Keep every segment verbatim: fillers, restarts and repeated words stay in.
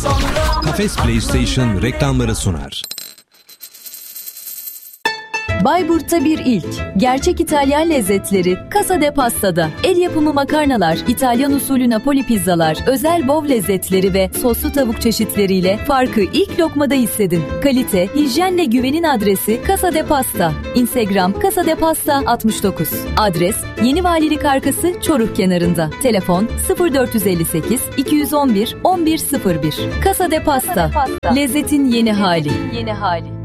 Kafes PlayStation reklamları sunar. Bayburt'ta bir ilk. Gerçek İtalyan lezzetleri Casa de Pasta'da. El yapımı makarnalar, İtalyan usulü Napoli pizzalar, özel bov lezzetleri ve soslu tavuk çeşitleriyle farkı ilk lokmada hissedin. Kalite, hijyenle güvenin adresi Casa de Pasta. Instagram Casa de Pasta altmış dokuz. Adres Yeni Valilik Arkası Çoruh kenarında. Telefon sıfır dört elli sekiz iki yüz on bir on bir sıfır bir. Casa de Pasta. Lezzetin yeni hali. Yeni hali.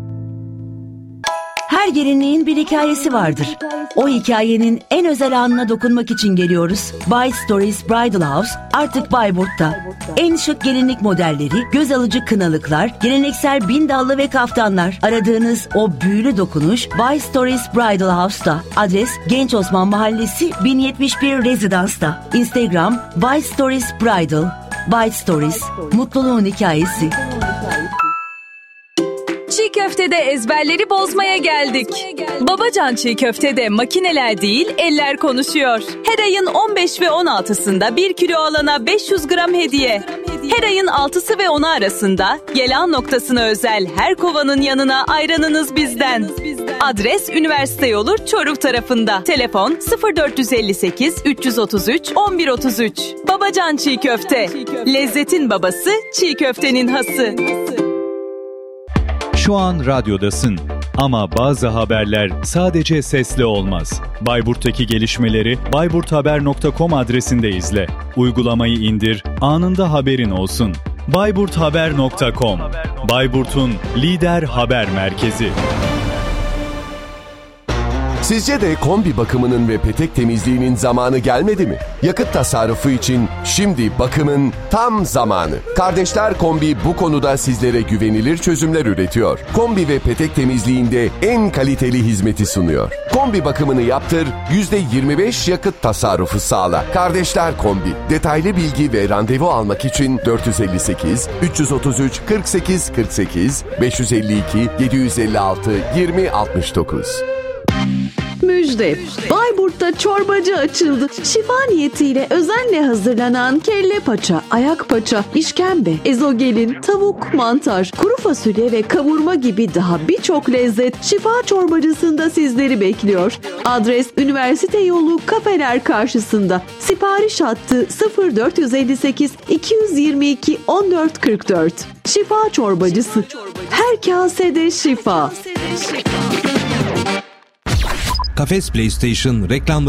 Her gelinliğin bir hikayesi vardır. O hikayenin en özel anına dokunmak için geliyoruz. By Stories Bridal House artık Bayburt'ta. En şık gelinlik modelleri, göz alıcı kınalıklar, geleneksel bin dallı ve kaftanlar. Aradığınız o büyülü dokunuş By Stories Bridal House'ta. Adres Genç Osman Mahallesi bin yetmiş bir Rezidans'ta. Instagram By Stories Bridal. By Stories, mutluluğun hikayesi. Çiğ köftede ezberleri bozmaya geldik. Babacan Çiğ Köfte'de makineler değil eller konuşuyor. Her ayın on beş ve on altısında bir kilo alana beş yüz gram hediye. Her ayın altısı ve onu arasında gelen noktasına özel her kovanın yanına ayranınız bizden. Adres Üniversite Yolu Çoruh tarafında. Telefon sıfır dört elli sekiz üç otuz üç on bir otuz üç. Babacan Çiğ Köfte. Lezzetin babası, çiğ köftenin hası. Şu an radyodasın ama bazı haberler sadece sesli olmaz. Bayburt'taki gelişmeleri bayburt haber nokta com adresinde izle. Uygulamayı indir, anında haberin olsun. bayburt haber nokta com, Bayburt'un lider haber merkezi. Sizce de kombi bakımının ve petek temizliğinin zamanı gelmedi mi? Yakıt tasarrufu için şimdi bakımın tam zamanı. Kardeşler Kombi bu konuda sizlere güvenilir çözümler üretiyor. Kombi ve petek temizliğinde en kaliteli hizmeti sunuyor. Kombi bakımını yaptır, yüzde yirmi beş yakıt tasarrufu sağla. Kardeşler Kombi. Detaylı bilgi ve randevu almak için dört elli sekiz üç otuz üç kırk sekiz kırk sekiz beş yüz elli iki yedi elli altı yirmi altmış dokuz. Müjde. Bayburt'ta çorbacı açıldı. Şifa niyetiyle özenle hazırlanan kelle paça, ayak paça, işkembe, ezogelin, tavuk, mantar, kuru fasulye ve kavurma gibi daha birçok lezzet Şifa Çorbacısı'nda sizleri bekliyor. Adres Üniversite Yolu Kafeler karşısında. Sipariş hattı sıfır dört elli sekiz iki yüz yirmi iki on dört kırk dört. Şifa Çorbacısı. Her kasede şifa. Kafes PlayStation reklam